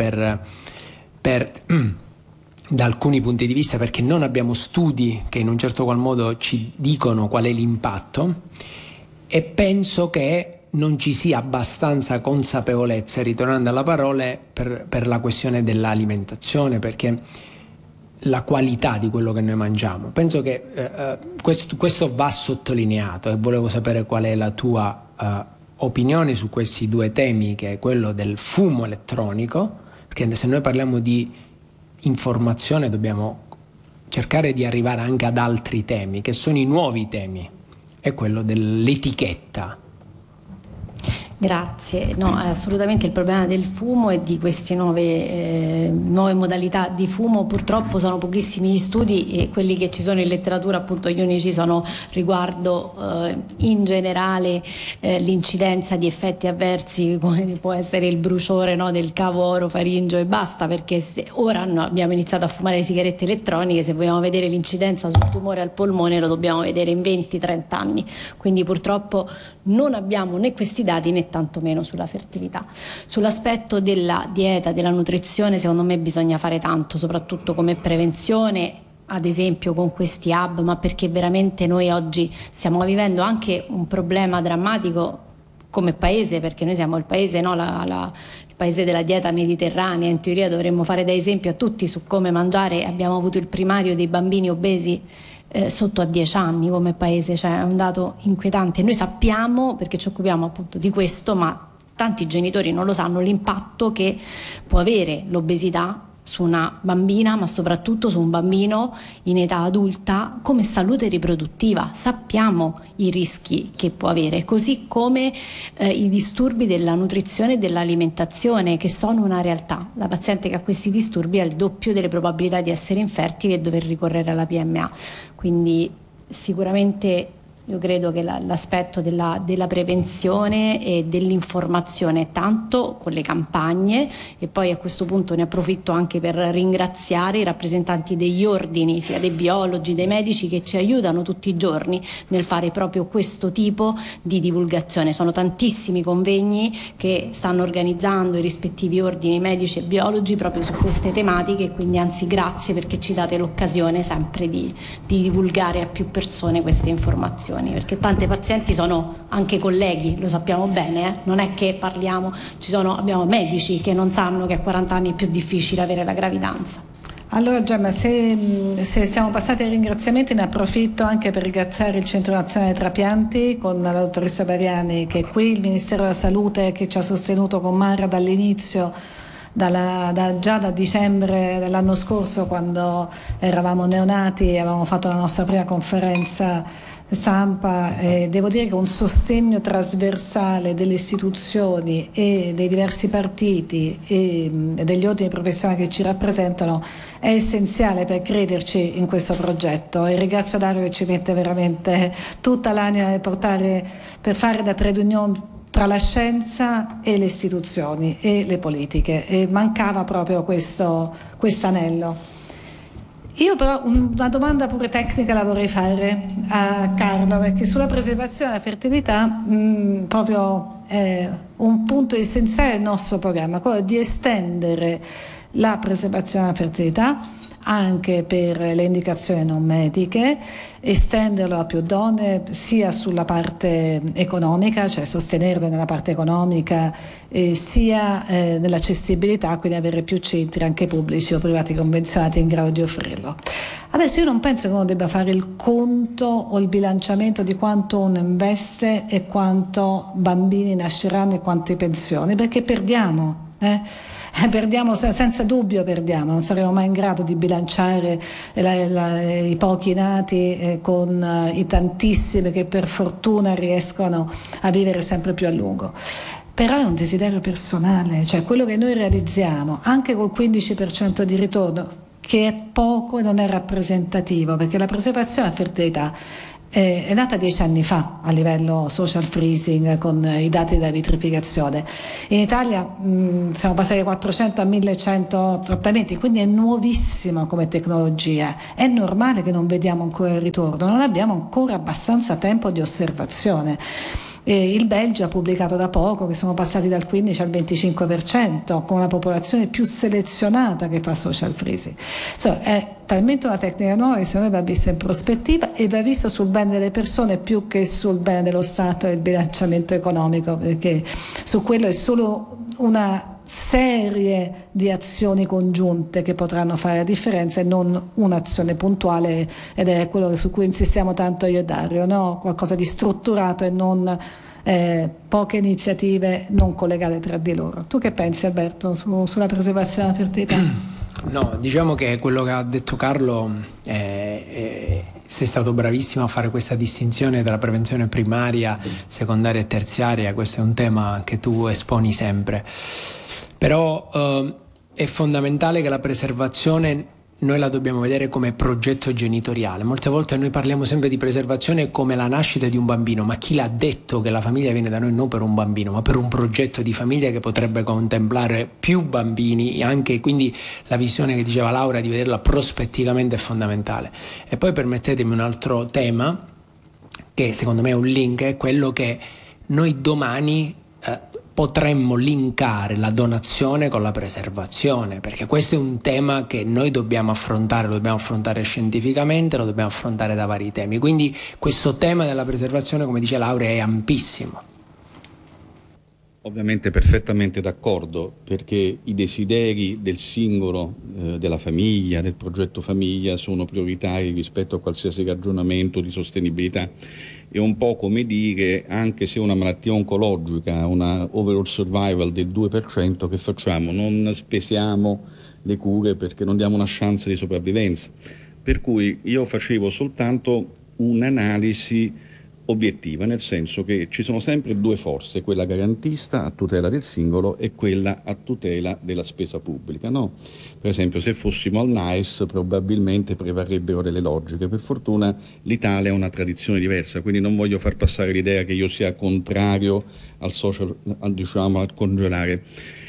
da alcuni punti di vista, perché non abbiamo studi che in un certo qual modo ci dicono qual è l'impatto, e penso che non ci sia abbastanza consapevolezza, ritornando alla parola, per la questione dell'alimentazione, perché la qualità di quello che noi mangiamo. Penso che questo va sottolineato, e volevo sapere qual è la tua opinioni su questi due temi, che è quello del fumo elettronico, perché se noi parliamo di informazione dobbiamo cercare di arrivare anche ad altri temi, che sono i nuovi temi, è quello dell'etichetta. Grazie. No, assolutamente il problema del fumo e di queste nuove modalità di fumo, purtroppo sono pochissimi gli studi, e quelli che ci sono in letteratura, appunto gli unici, sono riguardo in generale l'incidenza di effetti avversi come può essere il bruciore, no, del cavo orofaringeo e basta, perché ora abbiamo iniziato a fumare le sigarette elettroniche, se vogliamo vedere l'incidenza sul tumore al polmone lo dobbiamo vedere in 20-30 anni, quindi purtroppo non abbiamo né questi dati né tantomeno sulla fertilità. Sull'aspetto della dieta, della nutrizione, secondo me bisogna fare tanto, soprattutto come prevenzione, ad esempio con questi hub, ma perché veramente noi oggi stiamo vivendo anche un problema drammatico come paese, perché noi siamo il paese, no, il paese della dieta mediterranea. In teoria dovremmo fare da esempio a tutti su come mangiare. Abbiamo avuto il primario dei bambini obesi sotto a 10 anni come paese, cioè è un dato inquietante. Noi sappiamo, perché ci occupiamo appunto di questo, ma tanti genitori non lo sanno, l'impatto che può avere l'obesità su una bambina, ma soprattutto su un bambino in età adulta come salute riproduttiva. Sappiamo i rischi che può avere, così come i disturbi della nutrizione e dell'alimentazione, che sono una realtà. La paziente che ha questi disturbi ha il doppio delle probabilità di essere infertili e dover ricorrere alla PMA. Quindi sicuramente io credo che l'aspetto della prevenzione e dell'informazione, tanto con le campagne, e poi a questo punto ne approfitto anche per ringraziare i rappresentanti degli ordini, sia dei biologi, dei medici, che ci aiutano tutti i giorni nel fare proprio questo tipo di divulgazione. Sono tantissimi convegni che stanno organizzando i rispettivi ordini medici e biologi proprio su queste tematiche, quindi anzi grazie, perché ci date l'occasione sempre di divulgare a più persone queste informazioni, perché tante pazienti sono anche colleghi, lo sappiamo bene, non è che parliamo, abbiamo medici che non sanno che a 40 anni è più difficile avere la gravidanza. Allora Gemma, se siamo passati ai ringraziamenti, ne approfitto anche per ringraziare il Centro Nazionale Trapianti con la dottoressa Bariani che è qui, il Ministero della Salute che ci ha sostenuto con Mara dall'inizio, già da dicembre dell'anno scorso, quando eravamo neonati e avevamo fatto la nostra prima conferenza stampa. Devo dire che un sostegno trasversale delle istituzioni e dei diversi partiti e degli ordini professionali che ci rappresentano è essenziale per crederci in questo progetto, e ringrazio Dario che ci mette veramente tutta l'anima per fare da trade union tra la scienza e le istituzioni e le politiche, e mancava proprio questo anello. Io però una domanda pure tecnica la vorrei fare a Carlo, perché sulla preservazione della fertilità proprio è un punto essenziale del nostro programma, quello di estendere la preservazione della fertilità anche per le indicazioni non mediche, estenderlo a più donne sia sulla parte economica, cioè sostenerle nella parte economica, sia nell'accessibilità, quindi avere più centri anche pubblici o privati convenzionati in grado di offrirlo. Adesso io non penso che uno debba fare il conto o il bilanciamento di quanto uno investe e quanto bambini nasceranno e quante pensioni, perché perdiamo. Perdiamo, senza dubbio perdiamo, non saremo mai in grado di bilanciare i pochi nati con i tantissimi che per fortuna riescono a vivere sempre più a lungo. Però è un desiderio personale, cioè quello che noi realizziamo anche col 15% di ritorno, che è poco e non è rappresentativo, perché la preservazione della fertilità è nata 10 anni fa a livello social freezing con i dati della vitrificazione. In Italia siamo passati da 400 a 1100 trattamenti, quindi è nuovissimo come tecnologia. È normale che non vediamo ancora il ritorno, non abbiamo ancora abbastanza tempo di osservazione. Il Belgio ha pubblicato da poco che sono passati dal 15 al 25% con una popolazione più selezionata che fa social freezing. Insomma, è talmente una tecnica nuova che secondo me va vista in prospettiva e va vista sul bene delle persone più che sul bene dello Stato e il bilanciamento economico, perché su quello è solo una serie di azioni congiunte che potranno fare la differenza e non un'azione puntuale, ed è quello su cui insistiamo tanto io e Dario, no? Qualcosa di strutturato e non poche iniziative non collegate tra di loro. Tu che pensi, Alberto, sulla preservazione della fertilità? No, diciamo che quello che ha detto Carlo, sei stato bravissimo a fare questa distinzione tra prevenzione primaria, secondaria e terziaria. Questo è un tema che tu esponi sempre. Però è fondamentale che la preservazione noi la dobbiamo vedere come progetto genitoriale. Molte volte noi parliamo sempre di preservazione come la nascita di un bambino, ma chi l'ha detto che la famiglia viene da noi non per un bambino, ma per un progetto di famiglia che potrebbe contemplare più bambini, anche quindi la visione che diceva Laura di vederla prospettivamente è fondamentale. E poi permettetemi un altro tema, che secondo me è un link, è quello che noi domani potremmo linkare la donazione con la preservazione, perché questo è un tema che noi dobbiamo affrontare scientificamente, lo dobbiamo affrontare da vari temi. Quindi questo tema della preservazione, come dice Laura, è ampissimo. Ovviamente perfettamente d'accordo, perché i desideri del singolo, della famiglia, del progetto famiglia sono prioritari rispetto a qualsiasi ragionamento di sostenibilità. È un po' come dire, anche se una malattia oncologica, una overall survival del 2%, che facciamo? Non spesiamo le cure perché non diamo una chance di sopravvivenza. Per cui io facevo soltanto un'analisi obiettiva, nel senso che ci sono sempre due forze, quella garantista a tutela del singolo e quella a tutela della spesa pubblica, no? Per esempio, se fossimo al NICE probabilmente prevarrebbero delle logiche. Per fortuna l'Italia ha una tradizione diversa, quindi non voglio far passare l'idea che io sia contrario al social, al congelare.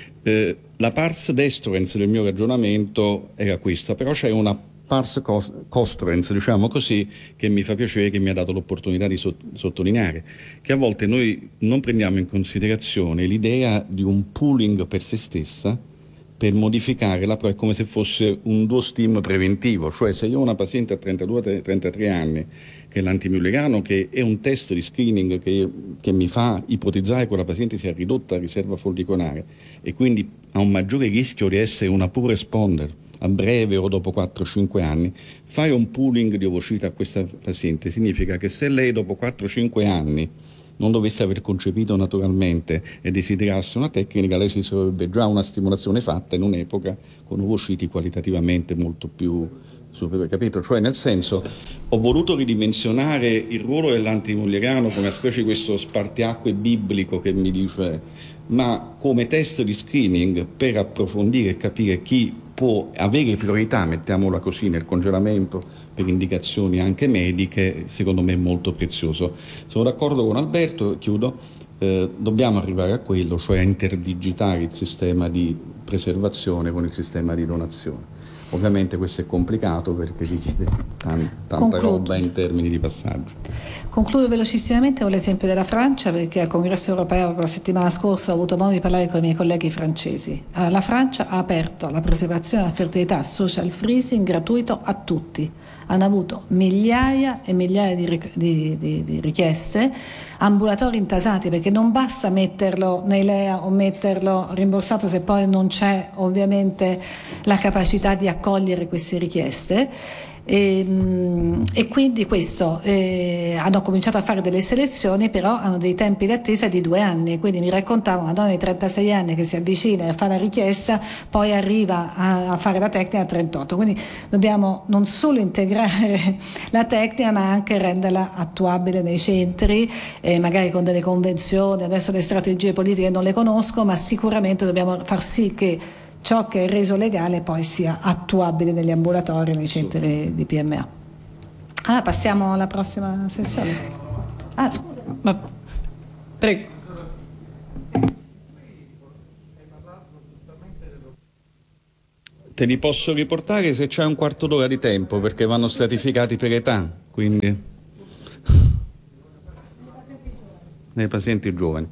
La pars destruens del mio ragionamento era questa, però c'è una pars costruens, diciamo così, che mi fa piacere, che mi ha dato l'opportunità di sottolineare, che a volte noi non prendiamo in considerazione l'idea di un pooling per se stessa per modificarla, però è come se fosse un duo-stim preventivo, cioè se io ho una paziente a 32-33 anni che è l'antimülleriano, che è un test di screening che mi fa ipotizzare che quella paziente sia ridotta a riserva follicolare e quindi ha un maggiore rischio di essere una poor responder a breve o dopo 4-5 anni, fare un pooling di ovocita a questa paziente significa che se lei dopo 4-5 anni non dovesse aver concepito naturalmente e desiderasse una tecnica, lei si sarebbe già una stimolazione fatta in un'epoca con ovociti qualitativamente molto più superiori, capito? Cioè, nel senso, ho voluto ridimensionare il ruolo dell'antimülleriano come una specie di questo spartiacque biblico che mi dice, ma come test di screening per approfondire e capire chi può avere priorità, mettiamola così, nel congelamento per indicazioni anche mediche, secondo me è molto prezioso. Sono d'accordo con Alberto, chiudo, dobbiamo arrivare a quello, cioè a interdigitare il sistema di preservazione con il sistema di donazione. Ovviamente questo è complicato perché richiede tanta roba in termini di passaggio. Concludo velocissimamente con l'esempio della Francia, perché al Congresso europeo la settimana scorsa ho avuto modo di parlare con i miei colleghi francesi. La Francia ha aperto la preservazione della fertilità social freezing gratuito a tutti. Hanno avuto migliaia e migliaia di richieste, ambulatori intasati, perché non basta metterlo nei LEA o metterlo rimborsato se poi non c'è ovviamente la capacità di accogliere queste richieste. E quindi questo hanno cominciato a fare delle selezioni, però hanno dei tempi di attesa di 2 anni, quindi mi raccontavo una donna di 36 anni che si avvicina a fare la richiesta, poi arriva a fare la tecnica a 38, quindi dobbiamo non solo integrare la tecnica ma anche renderla attuabile nei centri, magari con delle convenzioni. Adesso le strategie politiche non le conosco, ma sicuramente dobbiamo far sì che ciò che è reso legale poi sia attuabile negli ambulatori, nei centri di PMA. Allora passiamo alla prossima sessione. Scusa. Prego. Te li posso riportare se c'è un quarto d'ora di tempo, perché vanno stratificati per età, quindi nei pazienti giovani.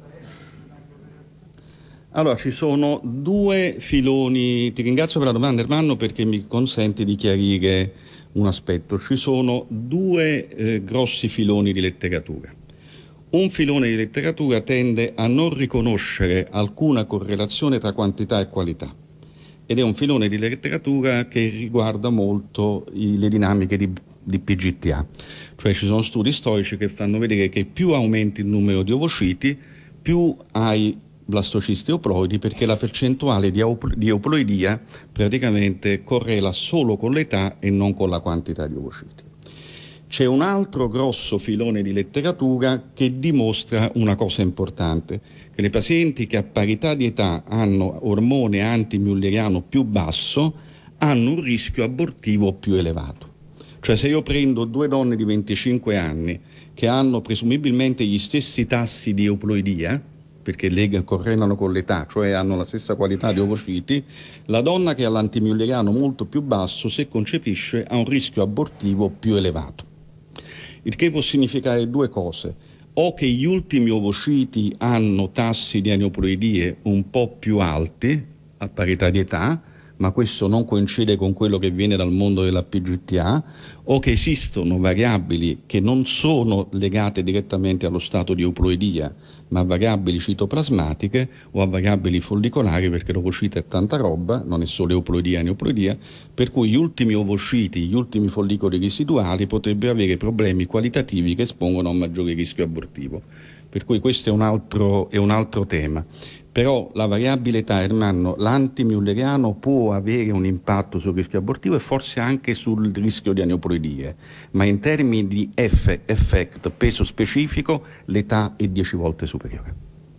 Allora, ci sono 2 filoni, ti ringrazio per la domanda Ermanno perché mi consente di chiarire un aspetto. Ci sono 2 grossi filoni di letteratura. Un filone di letteratura tende a non riconoscere alcuna correlazione tra quantità e qualità, ed è un filone di letteratura che riguarda molto le dinamiche di PGTA, cioè ci sono studi storici che fanno vedere che più aumenti il numero di ovociti, più hai blastocisti euploidi, perché la percentuale di euploidia praticamente correla solo con l'età e non con la quantità di ovociti. C'è un altro grosso filone di letteratura che dimostra una cosa importante, che le pazienti che a parità di età hanno ormone antimülleriano più basso hanno un rischio abortivo più elevato. Cioè se io prendo 2 donne di 25 anni che hanno presumibilmente gli stessi tassi di euploidia, perché le correlano con l'età, cioè hanno la stessa qualità di ovociti, la donna che ha l'antimülleriano molto più basso, se concepisce, ha un rischio abortivo più elevato. Il che può significare 2 cose: o che gli ultimi ovociti hanno tassi di aneuploidie un po' più alti a parità di età, ma questo non coincide con quello che viene dal mondo della PGTA, o che esistono variabili che non sono legate direttamente allo stato di euploidia, ma a variabili citoplasmatiche o a variabili follicolari, perché l'ovocita è tanta roba, non è solo euploidia e aneuploidia, per cui gli ultimi ovociti, gli ultimi follicoli residuali potrebbero avere problemi qualitativi che espongono a un maggiore rischio abortivo. Per cui questo è un altro tema. Però la variabile età, Ermanno, l'antimülleriano può avere un impatto sul rischio abortivo e forse anche sul rischio di aneuploidie, ma in termini di effect, peso specifico, l'età è 10 volte superiore.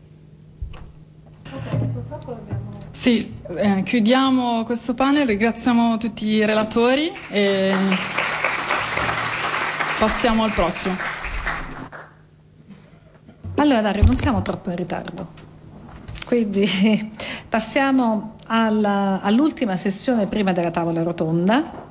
Sì, chiudiamo questo panel, ringraziamo tutti i relatori e passiamo al prossimo. Allora Dario, non siamo troppo in ritardo. Quindi passiamo all'ultima sessione prima della tavola rotonda,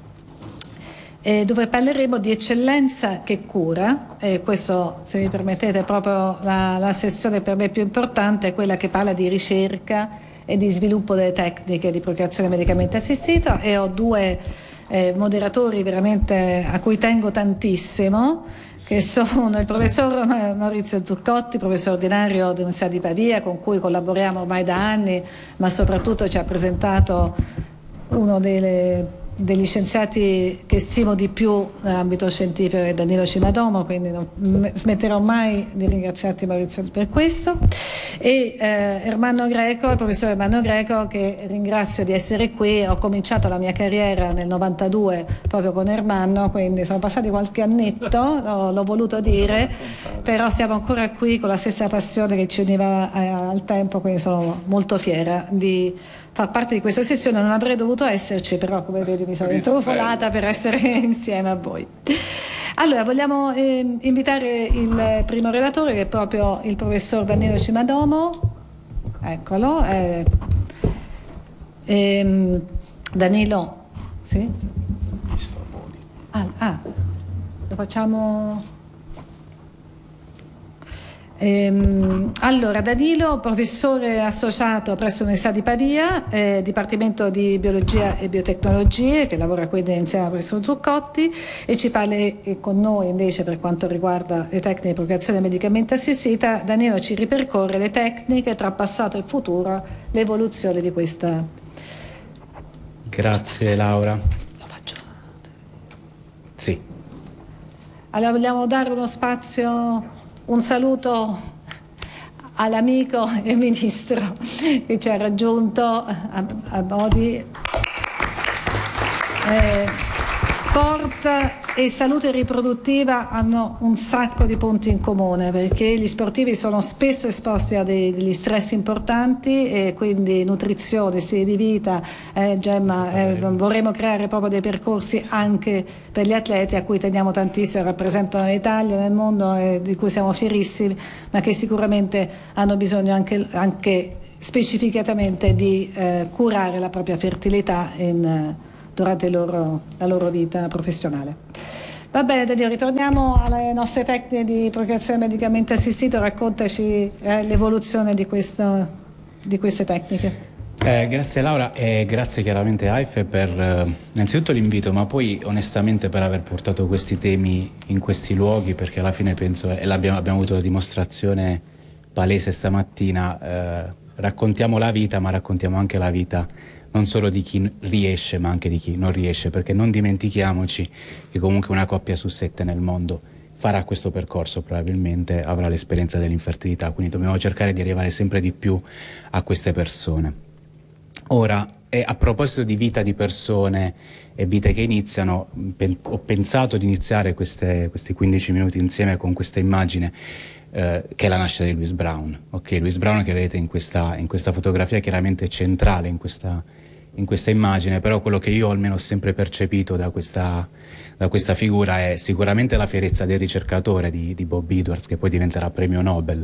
dove parleremo di eccellenza che cura. Questo, se mi permettete, è proprio la sessione per me più importante, è quella che parla di ricerca e di sviluppo delle tecniche di procreazione medicamente assistita, e ho 2 moderatori veramente a cui tengo tantissimo, che sono il professor Maurizio Zuccotti, professore ordinario dell'Università di Pavia, con cui collaboriamo ormai da anni, ma soprattutto ci ha presentato uno degli scienziati che stimo di più nell'ambito scientifico, è Danilo Cimadomo, quindi non smetterò mai di ringraziarti Maurizio per questo, e Ermanno Greco, il professore Ermanno Greco, che ringrazio di essere qui. Ho cominciato la mia carriera nel 92 proprio con Ermanno, quindi sono passati qualche annetto, l'ho voluto dire, però siamo ancora qui con la stessa passione che ci univa al tempo, quindi sono molto fiera di far parte di questa sessione. Non avrei dovuto esserci, però come vedi mi sono intrufolata per essere insieme a voi. Allora vogliamo invitare il primo relatore, che è proprio il professor Danilo Cimadomo. Eccolo. Danilo Sì? Lo facciamo. Allora, Danilo, professore associato presso l'Università di Pavia, Dipartimento di Biologia e Biotecnologie, che lavora quindi insieme al professor Zuccotti, e ci parla con noi invece per quanto riguarda le tecniche di procreazione medicamente assistita. Danilo ci ripercorre le tecniche tra passato e futuro, l'evoluzione di questa. Grazie Laura. Lo faccio. Sì. Allora, vogliamo dare uno spazio, un saluto all'amico e ministro che ci ha raggiunto a Modi. Sport e salute riproduttiva hanno un sacco di punti in comune, perché gli sportivi sono spesso esposti a degli stress importanti, e quindi nutrizione, stile di vita, Gemma, vorremmo creare proprio dei percorsi anche per gli atleti a cui teniamo tantissimo, rappresentano l'Italia nel mondo e di cui siamo fierissimi, ma che sicuramente hanno bisogno anche specificatamente di curare la propria fertilità durante la loro vita professionale. Va bene Danilo, ritorniamo alle nostre tecniche di procreazione medicamente assistito, raccontaci l'evoluzione di queste tecniche. Grazie Laura e grazie chiaramente AIFE per innanzitutto l'invito, ma poi onestamente per aver portato questi temi in questi luoghi, perché alla fine penso, e abbiamo avuto la dimostrazione palese stamattina, raccontiamo la vita, ma raccontiamo anche la vita non solo di chi riesce ma anche di chi non riesce, perché non dimentichiamoci che comunque una coppia su 7 nel mondo farà questo percorso, probabilmente avrà l'esperienza dell'infertilità, quindi dobbiamo cercare di arrivare sempre di più a queste persone. Ora, a proposito di vita di persone e vite che iniziano, ho pensato di iniziare questi 15 minuti insieme con questa immagine che è la nascita di Louis Brown. Ok, Louis Brown che vedete in questa fotografia è chiaramente centrale in questa immagine, però quello che io almeno ho sempre percepito da questa figura è sicuramente la fierezza del ricercatore di Bob Edwards, che poi diventerà premio Nobel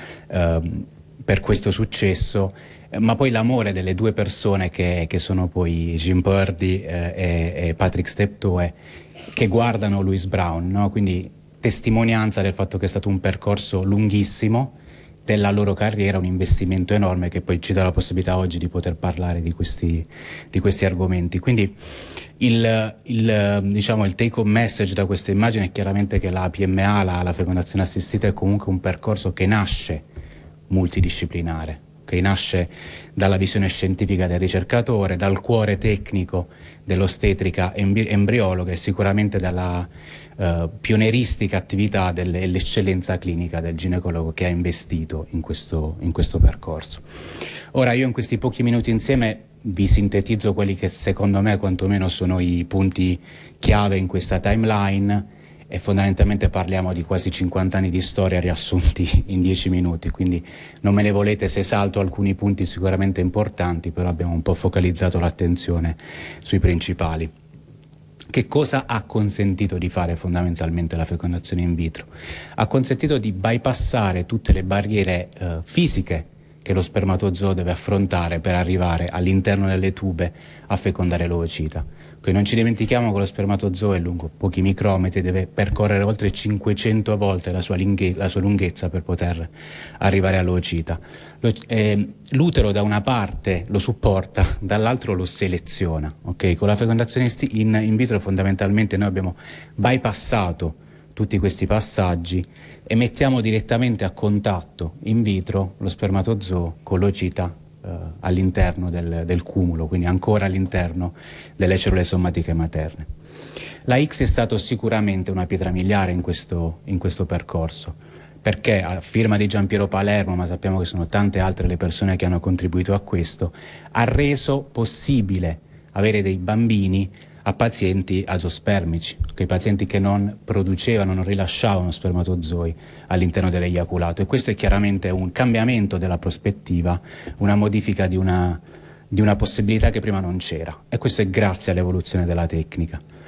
per questo successo, ma poi l'amore delle due persone che sono poi Jim Purdy e Patrick Steptoe, che guardano Louis Brown, no? Quindi testimonianza del fatto che è stato un percorso lunghissimo della loro carriera, un investimento enorme che poi ci dà la possibilità oggi di poter parlare di questi argomenti. Quindi il take home message da questa immagine è chiaramente che la PMA, la fecondazione assistita, è comunque un percorso che nasce multidisciplinare, che nasce dalla visione scientifica del ricercatore, dal cuore tecnico dell'ostetrica embriologa e sicuramente dalla pionieristica attività dell'eccellenza clinica del ginecologo che ha investito in questo percorso. Ora io in questi pochi minuti insieme vi sintetizzo quelli che secondo me quantomeno sono i punti chiave in questa timeline, e fondamentalmente parliamo di quasi 50 anni di storia riassunti in 10 minuti, quindi non me ne volete se salto alcuni punti sicuramente importanti, però abbiamo un po' focalizzato l'attenzione sui principali. Che cosa ha consentito di fare fondamentalmente la fecondazione in vitro? Ha consentito di bypassare tutte le barriere fisiche che lo spermatozoo deve affrontare per arrivare all'interno delle tube a fecondare l'ovocita. Quindi non ci dimentichiamo che lo spermatozoo è lungo pochi micrometri, deve percorrere oltre 500 volte la sua lunghezza per poter arrivare all'ovocita. L'utero da una parte lo supporta, dall'altro lo seleziona. Okay? Con la fecondazione in vitro fondamentalmente noi abbiamo bypassato tutti questi passaggi e mettiamo direttamente a contatto in vitro lo spermatozoo con l'ovocita all'interno del cumulo, quindi ancora all'interno delle cellule somatiche materne. La X è stato sicuramente una pietra miliare in questo percorso, perché a firma di Giampiero Palermo, ma sappiamo che sono tante altre le persone che hanno contribuito a questo, ha reso possibile avere dei bambini a pazienti azospermici, quei pazienti che non producevano, non rilasciavano spermatozoi all'interno dell'eiaculato, e questo è chiaramente un cambiamento della prospettiva, una modifica di una possibilità che prima non c'era, e questo è grazie all'evoluzione della tecnica.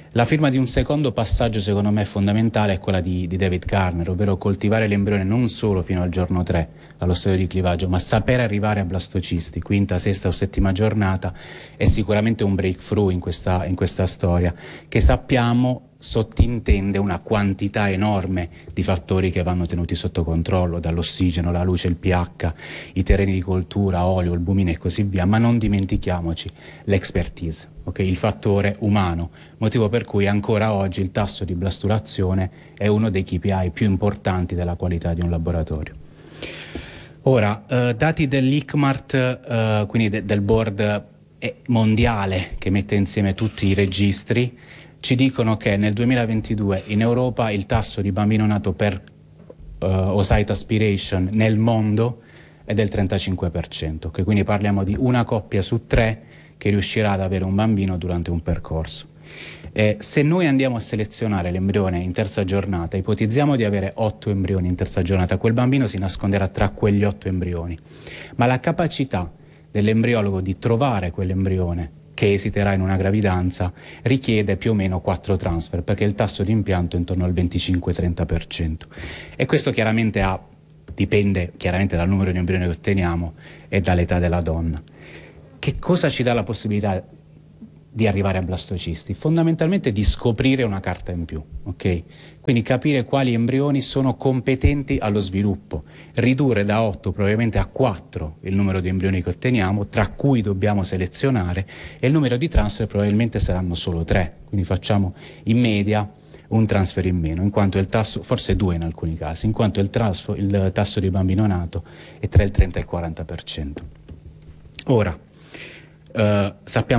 La firma di un secondo passaggio secondo me fondamentale è quella di David Garner, ovvero coltivare l'embrione non solo fino al giorno 3, allo stadio di clivaggio, ma sapere arrivare a blastocisti, quinta, sesta o settima giornata, è sicuramente un breakthrough in questa storia, che sappiamo sottintende una quantità enorme di fattori che vanno tenuti sotto controllo, dall'ossigeno, la luce, il pH, i terreni di coltura, olio, albumina e così via, ma non dimentichiamoci l'expertise, okay? Il fattore umano, motivo per cui ancora oggi il tasso di blasturazione è uno dei KPI più importanti della qualità di un laboratorio. Ora, dati dell'ICMART, quindi del board mondiale che mette insieme tutti i registri, ci dicono che nel 2022 in Europa il tasso di bambino nato per oocyte aspiration nel mondo è del 35%, che quindi parliamo di una coppia su 3 che riuscirà ad avere un bambino durante un percorso. Se noi andiamo a selezionare l'embrione in terza giornata, ipotizziamo di avere 8 embrioni in terza giornata, quel bambino si nasconderà tra quegli 8 embrioni, ma la capacità dell'embriologo di trovare quell'embrione che esiterà in una gravidanza richiede più o meno 4 transfer, perché il tasso di impianto è intorno al 25-30%. E questo chiaramente dipende chiaramente dal numero di embrioni che otteniamo e dall'età della donna. Che cosa ci dà la possibilità di arrivare a blastocisti? Fondamentalmente di scoprire una carta in più, ok? Quindi capire quali embrioni sono competenti allo sviluppo, ridurre da 8 probabilmente a 4 il numero di embrioni che otteniamo, tra cui dobbiamo selezionare, e il numero di transfer probabilmente saranno solo 3, quindi facciamo in media un transfer in meno, in quanto il tasso, forse 2 in alcuni casi, in quanto il tasso di bambino nato è tra il 30 e il 40%. Ora, sappiamo